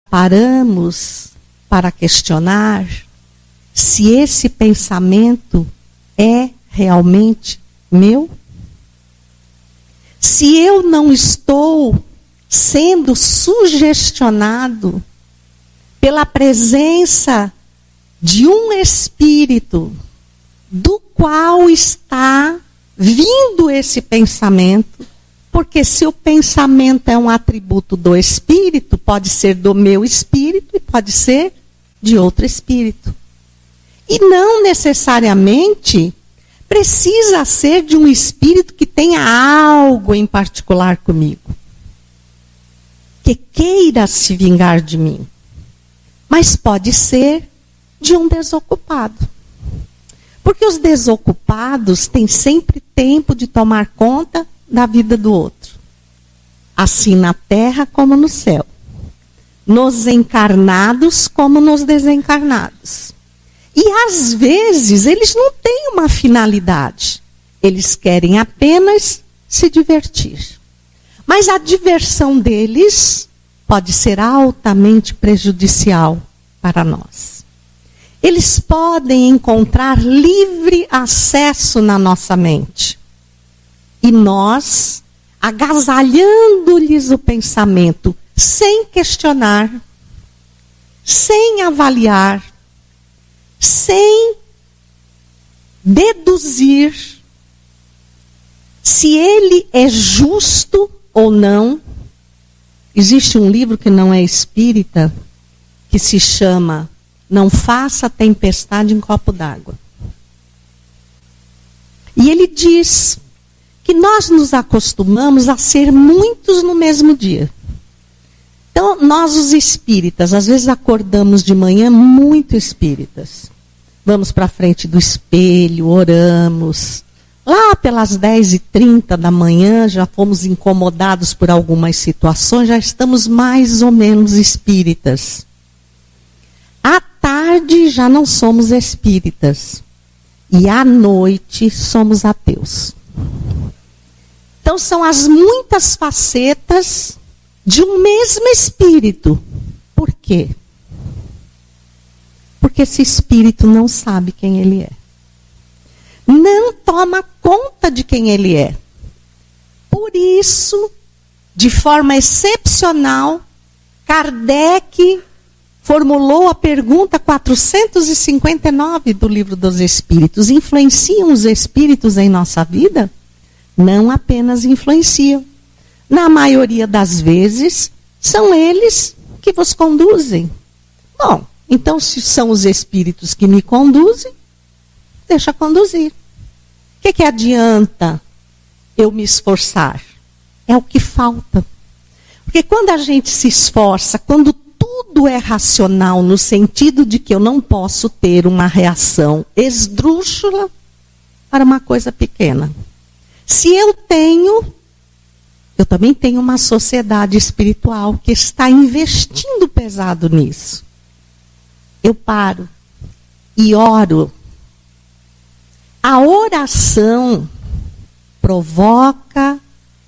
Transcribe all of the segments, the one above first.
paramos para questionar se esse pensamento é realmente meu? Se eu não estou sendo sugestionado pela presença de um espírito do qual está vindo esse pensamento, porque se o pensamento é um atributo do espírito, pode ser do meu espírito e pode ser de outro espírito. E não necessariamente precisa ser de um espírito que tenha algo em particular comigo, que queira se vingar de mim. Mas pode ser de um desocupado. Porque os desocupados têm sempre tempo de tomar conta da vida do outro. Assim na terra como no céu. Nos encarnados como nos desencarnados. E às vezes eles não têm uma finalidade. Eles querem apenas se divertir. Mas a diversão deles pode ser altamente prejudicial para nós. Eles podem encontrar livre acesso na nossa mente. E nós, agasalhando-lhes o pensamento, sem questionar, sem avaliar, sem deduzir se ele é justo ou não. Existe um livro que não é espírita, que se chama Não Faça Tempestade em Copo d'Água. E ele diz que nós nos acostumamos a ser muitos no mesmo dia. Então, nós os espíritas, às vezes acordamos de manhã muito espíritas. Vamos para a frente do espelho, oramos. Lá pelas 10h30 da manhã, já fomos incomodados por algumas situações, já estamos mais ou menos espíritas. À tarde já não somos espíritas. E à noite somos ateus. Então são as muitas facetas de um mesmo espírito. Por quê? Porque esse espírito não sabe quem ele é. Não toma conta de quem ele é. Por isso, de forma excepcional, Kardec formulou a pergunta 459 do Livro dos Espíritos. Influenciam os espíritos em nossa vida? Não apenas influenciam. Na maioria das vezes, são eles que vos conduzem. Bom, então se são os espíritos que me conduzem, deixa conduzir. O que adianta eu me esforçar? É o que falta. Porque quando a gente se esforça, quando tudo é racional, no sentido de que eu não posso ter uma reação esdrúxula para uma coisa pequena. Se eu também tenho uma sociedade espiritual que está investindo pesado nisso. Eu paro e oro. A oração provoca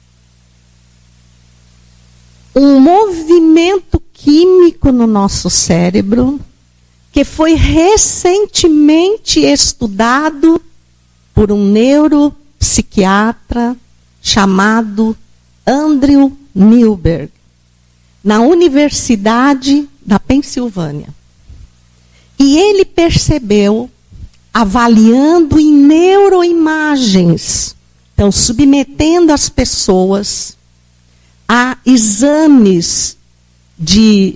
um movimento químico no nosso cérebro que foi recentemente estudado por um neuropsiquiatra chamado Andrew Newberg, na Universidade da Pensilvânia. E ele percebeu, avaliando em neuroimagens, então submetendo as pessoas a exames de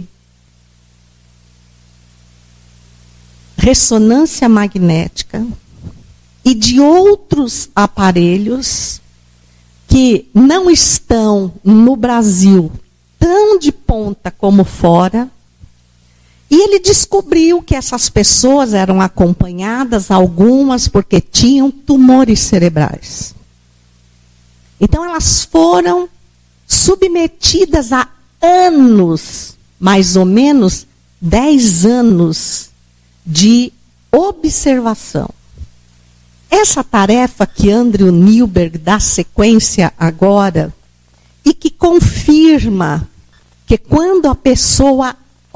ressonância magnética e de outros aparelhos que não estão no Brasil tão de ponta como fora. E ele descobriu que essas pessoas eram acompanhadas, algumas porque tinham tumores cerebrais. Então elas foram submetidas a anos, mais ou menos 10 anos de observação. Essa tarefa que Andrew Newberg dá sequência agora, e que confirma que quando a pessoa